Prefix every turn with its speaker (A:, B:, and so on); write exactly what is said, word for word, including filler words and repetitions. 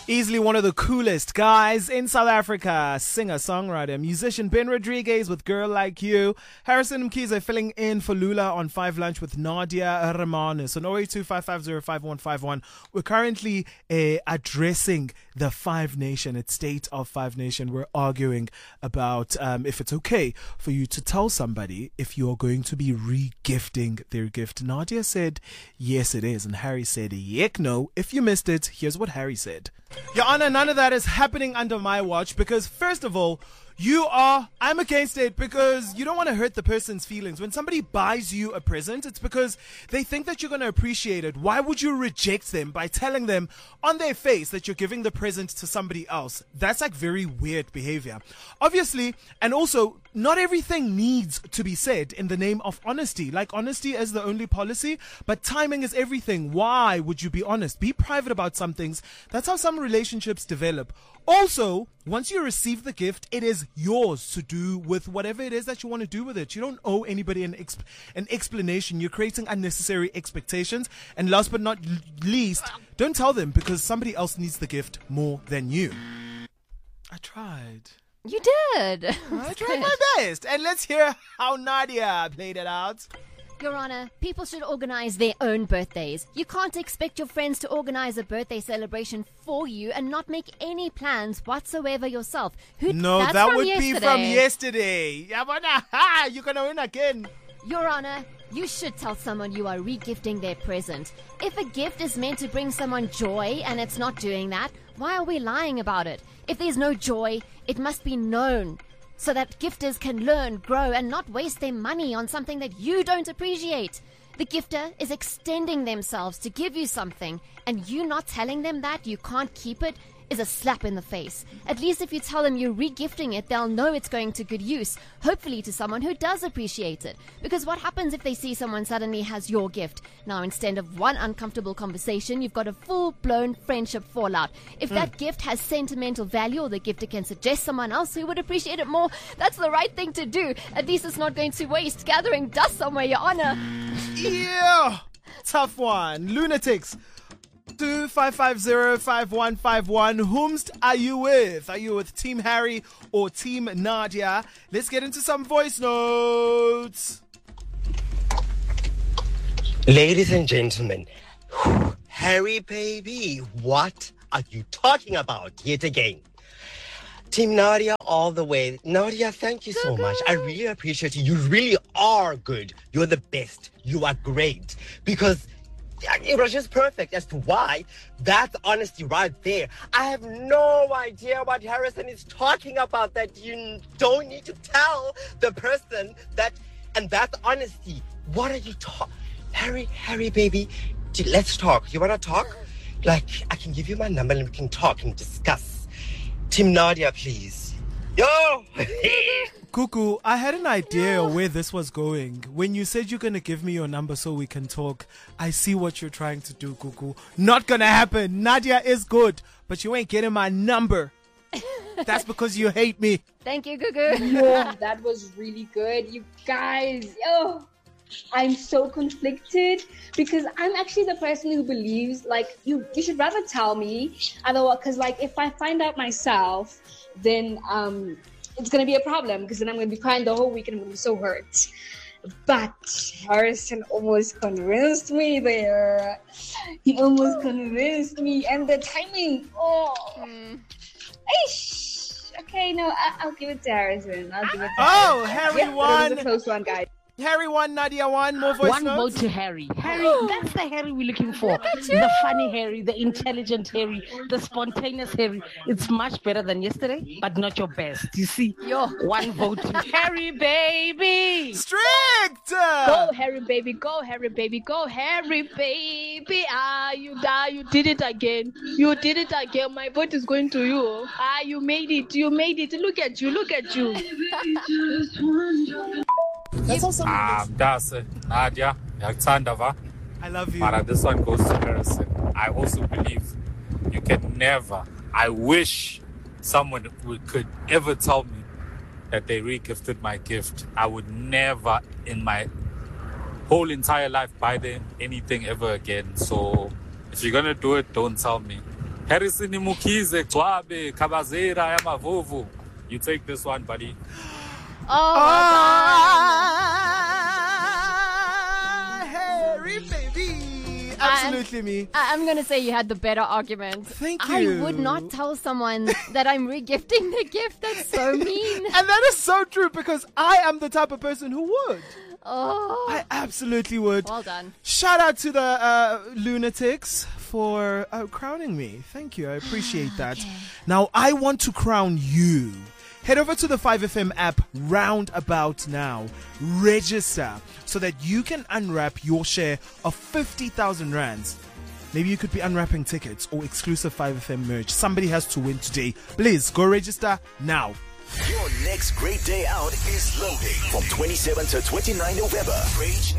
A: Easily one of the coolest guys in South Africa. Singer, songwriter, musician Ben Rodriguez with Girl Like You. Harrison Mkhize filling in for Lula on Five Lunch with Nadia Ramanus on oh eight two, five five zero, five one five one. We're currently uh, addressing the Five Nation. It's State of Five Nation. We're arguing about um, if it's okay for you to tell somebody if you're going to be re-gifting their gift. Nadia said, yes, it is. And Harry said, yek no. If you missed it, here's what Harry said. Your Honor, none of that is happening under my watch because, first of all, you are, I'm against it because you don't want to hurt the person's feelings. When somebody buys you a present, it's because they think that you're going to appreciate it. Why would you reject them by telling them on their face that you're giving the present to somebody else? That's like very weird behavior. Obviously, and also, not everything needs to be said in the name of honesty. Like, honesty is the only policy, but timing is everything. Why would you be honest? Be private about some things. That's how some relationships develop. Also, once you receive the gift, it is yours to do with whatever it is that you want to do with it. You don't owe anybody an, exp- an explanation. You're creating unnecessary expectations. And last but not least, don't tell them because somebody else needs the gift more than you. I tried.
B: You did.
A: I tried my best. And let's hear how Nadia played it out.
B: Your Honor, people should organize their own birthdays. You can't expect your friends to organize a birthday celebration for you and not make any plans whatsoever yourself. Who,
A: no,
B: that's
A: that
B: from
A: would
B: yesterday.
A: be from yesterday. You're going to win again.
B: Your Honor, you should tell someone you are re-gifting their present. If a gift is meant to bring someone joy and it's not doing that, why are we lying about it? If there's no joy, it must be known, so that gifters can learn, grow, and not waste their money on something that you don't appreciate. The gifter is extending themselves to give you something, and you not telling them that you can't keep it is a slap in the face. At least if you tell them you're re-gifting it, they'll know it's going to good use, hopefully to someone who does appreciate it. Because what happens if they see someone suddenly has your gift? Now, instead of one uncomfortable conversation, you've got a full-blown friendship fallout. If mm. that gift has sentimental value, or the gifter can suggest someone else who would appreciate it more, that's the right thing to do. At least it's not going to waste gathering dust somewhere, Your Honor.
A: Yeah! Tough one. Lunatics. Two five five zero five one five one. Whomst are you with? Are you with Team Harry or Team Nadia? Let's get into some voice notes.
C: Ladies and gentlemen, Harry baby, what are you talking about yet again? Team Nadia all the way. Nadia, thank you so much. I really appreciate you. You really are good. You're the best. You are great. Because it was just perfect as to why. That's honesty right there. I have no idea what Harrison is talking about, that you don't need to tell the person that, and that's honesty. What are you talking? Harry, Harry, baby, let's talk. You want to talk? Like, I can give you my number and we can talk and discuss. Team Nadia, please. Yo!
A: Cuckoo, I had an idea where this was going. When you said you're going to give me your number so we can talk, I see what you're trying to do, Cuckoo. Not going to happen. Nadia is good, but you ain't getting my number. That's because you hate me.
B: Thank you, Cuckoo.
D: Yeah, that was really good. You guys, oh, I'm so conflicted because I'm actually the person who believes, like, you, you should rather tell me. Otherwise, because, like, if I find out myself, then, um... it's going to be a problem because then I'm going to be crying the whole week and I'm going to be so hurt. But Harrison almost convinced me there. He almost convinced me. And the timing, oh. Mm. Eish. Okay, no, I- I'll give it to Harrison. I'll give it to
A: Oh,
D: Harrison.
A: Harry
D: yeah,
A: won.
D: It was a close one, guys.
A: Harry won, Nadia won. More voice
E: One
A: notes?
E: vote to Harry. Harry, that's the Harry we're looking for. The funny Harry, the intelligent Harry, the spontaneous Harry. It's much better than yesterday, but not your best. You see,
B: Yo.
E: one vote to Harry, baby.
A: Strict!
D: Go, Harry, baby. Go, Harry, baby. Go, Harry, baby. Ah, you die. You did it again. You did it again. My vote is going to you. Ah, you made it. You made it. Look at you. Look at you.
A: That's also
F: Ah, that's it. Nadia, yakuthanda va.
A: I love you.
F: But this one goes to Harrison. I also believe you can never, I wish someone would, could ever tell me that they re-gifted my gift. I would never in my whole entire life buy them anything ever again. So if you're going to do it, don't tell me. Harrison Mukize, Gwabe, Kabazera, Yamavuvu. You take this one, buddy.
B: Oh,
A: Ah, Harry, baby. Absolutely me.
B: I- I'm gonna say you had the better argument.
A: Thank
B: I
A: you.
B: would not tell someone that I'm regifting the gift. That's so mean.
A: And that is so true because I am the type of person who would.
B: Oh,
A: I absolutely would.
B: well done.
A: Shout out to the uh, lunatics for uh, crowning me. Thank you. I appreciate that. Now, I want to crown you. Head over to the five F M app roundabout now. Register so that you can unwrap your share of fifty thousand rands. Maybe you could be unwrapping tickets or exclusive five F M merch. Somebody has to win today. Please go register now.
G: Your next great day out is loading from twenty-seventh to twenty-ninth November. Rage